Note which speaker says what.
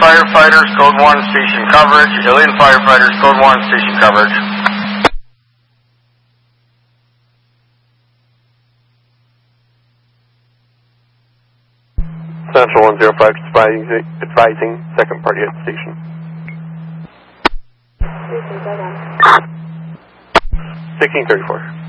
Speaker 1: Firefighters, Code 1, station coverage. Alien Firefighters, Code 1, station coverage.
Speaker 2: Central 105 advising second party at the station. 1634.